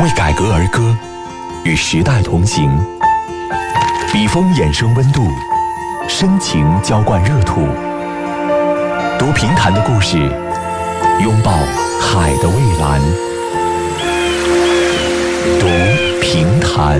为改革而歌，与时代同行。笔锋衍生温度，深情浇灌热土。读平潭的故事，拥抱海的蔚蓝。读平潭。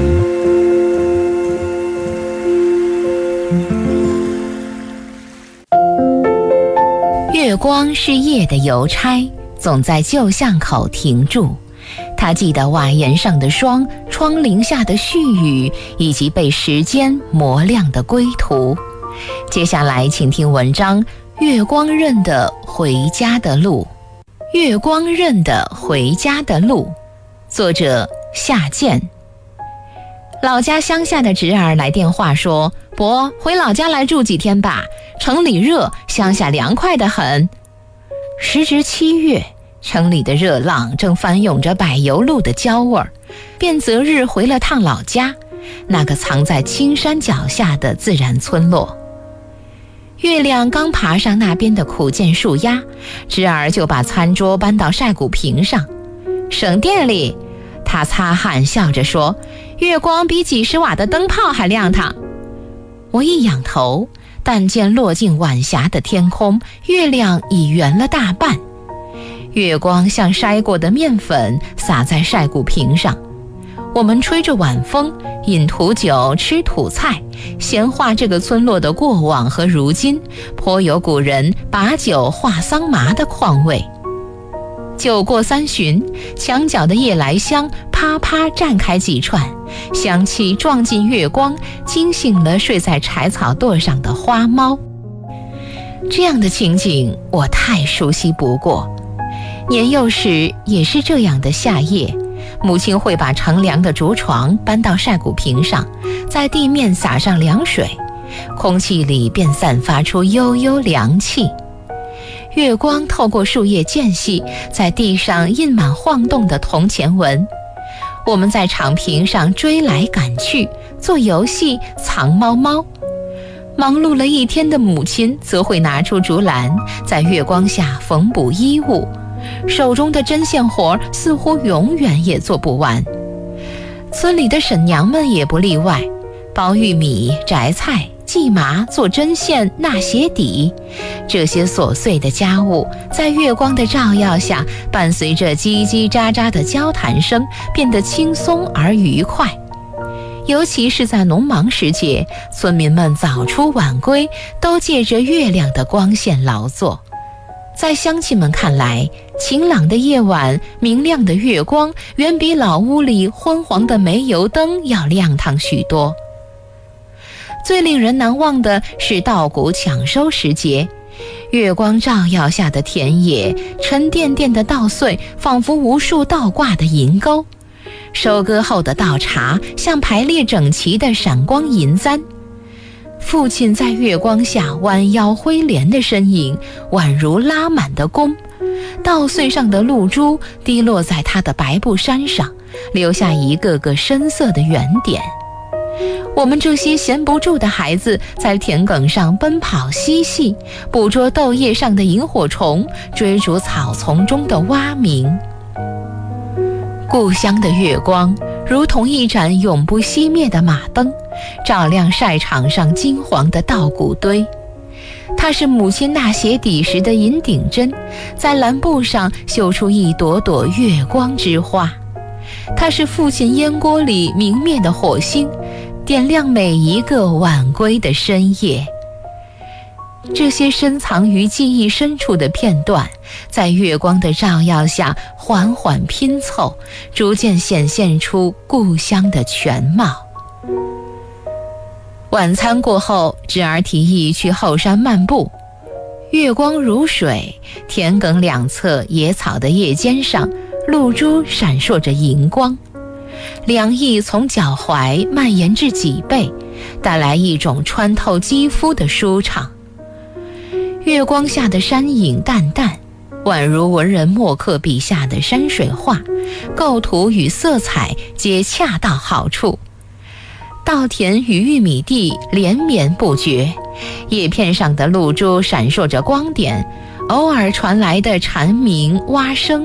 月光是夜的邮差，总在旧巷口停住。他记得瓦檐上的霜，窗棂下的絮语，以及被时间磨亮的归途。接下来请听文章《月光认的回家的路》。月光认的回家的路，作者夏建。老家乡下的侄儿来电话说，伯，回老家来住几天吧，城里热，乡下凉快得很。时值7月，城里的热浪正翻涌着柏油路的焦味儿，便择日回了趟老家，那个藏在青山脚下的自然村落。月亮刚爬上那边的苦涧树丫，侄儿就把餐桌搬到晒谷坪上，省电力。他擦汗笑着说，月光比几10瓦的灯泡还亮堂。我一仰头，但见落进晚霞的天空，月亮已圆了大半，月光像筛过的面粉洒在晒谷坪上。我们吹着晚风，饮土酒，吃土菜，闲话这个村落的过往和如今，颇有古人把酒话桑麻的况味。酒过3巡，墙角的夜来香啪啪绽开几串，香气撞进月光，惊醒了睡在柴草垛上的花猫。这样的情景我太熟悉不过，年幼时也是这样的夏夜，母亲会把乘凉的竹床搬到晒谷坪上，在地面洒上凉水，空气里便散发出悠悠凉气。月光透过树叶间隙，在地上印满晃动的铜钱纹。我们在场坪上追来赶去，做游戏，藏猫猫。忙碌了一天的母亲则会拿出竹篮，在月光下缝补衣物，手中的针线活似乎永远也做不完。村里的婶娘们也不例外，包玉米、摘菜、系麻、做针线、纳鞋底，这些琐碎的家务在月光的照耀下，伴随着叽叽喳喳的交谈声，变得轻松而愉快。尤其是在农忙时节，村民们早出晚归，都借着月亮的光线劳作。在乡亲们看来，晴朗的夜晚，明亮的月光远比老屋里昏黄的煤油灯要亮堂许多。最令人难忘的是稻谷抢收时节，月光照耀下的田野，沉甸甸的稻穗仿佛无数倒挂的银钩，收割后的稻茬像排列整齐的闪光银簪。父亲在月光下弯腰挥镰的身影，宛如拉满的弓，稻穗上的露珠滴落在他的白布衫上，留下一个个深色的圆点。我们这些闲不住的孩子在田埂上奔跑嬉戏，捕捉豆叶上的萤火虫，追逐草丛中的蛙鸣。故乡的月光如同一盏永不熄灭的马灯，照亮晒场上金黄的稻谷堆。它是母亲纳鞋底时的银顶针，在蓝布上绣出一朵朵月光之花。它是父亲烟锅里明灭的火星，点亮每一个晚归的深夜。这些深藏于记忆深处的片段，在月光的照耀下缓缓拼凑，逐渐显现出故乡的全貌。晚餐过后，侄儿提议去后山漫步。月光如水，田埂两侧野草的叶尖上，露珠闪烁着银光，凉意从脚踝蔓延至脊背，带来一种穿透肌肤的舒畅。月光下的山影淡淡，宛如文人墨客笔下的山水画，构图与色彩皆恰到好处。稻田与玉米地连绵不绝，叶片上的露珠闪烁着光点，偶尔传来的蝉鸣蛙声